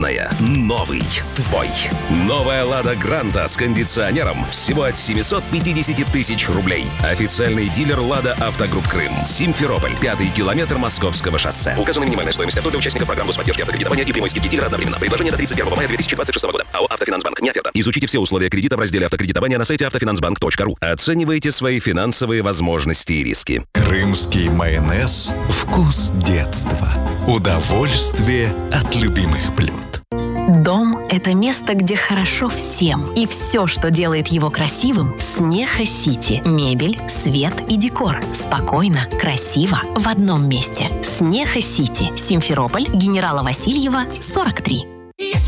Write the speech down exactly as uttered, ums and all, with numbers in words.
Главное – новый твой. Новая «Лада Гранта» с кондиционером всего от семьсот пятьдесят тысяч рублей. Официальный дилер «Лада Автогрупп Крым». Симферополь. Пятый километр Московского шоссе. Указана минимальная стоимость авто для участников программы поддержки автокредитования и прямой скидки дилера одновременно. Предложение до тридцать первого мая две тысячи двадцать шестого года. АО «Автофинансбанк». Не оферта. Изучите все условия кредита в разделе автокредитования на сайте автофинансбанк точка ру. Оценивайте свои финансовые возможности и риски. Крымский майонез – вкус детства. Удовольствие от любимых блюд. Дом – это место, где хорошо всем. И все, что делает его красивым – Снеха Сити. Мебель, свет и декор. Спокойно, красиво, в одном месте. Снеха Сити. Симферополь, Генерала Васильева, сорок три.